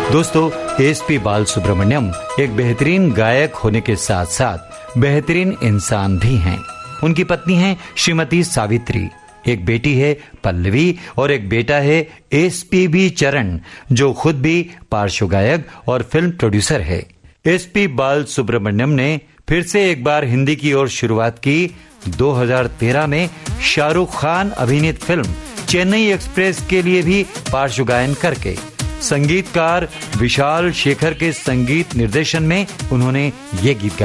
दोस्तों, एसपी बालसुब्रमण्यम एक बेहतरीन गायक होने के साथ साथ बेहतरीन इंसान भी हैं। उनकी पत्नी है श्रीमती सावित्री, एक बेटी है पल्लवी और एक बेटा है एसपीबी चरण, जो खुद भी पार्श्व गायक और फिल्म प्रोड्यूसर है। एसपी बालसुब्रमण्यम ने फिर से एक बार हिंदी की ओर शुरुआत की 2013 में शाहरुख खान अभिनीत फिल्म चेन्नई एक्सप्रेस के लिए भी पार्श्व गायन करके। संगीतकार विशाल शेखर के संगीत निर्देशन में उन्होंने ये गीत गाया।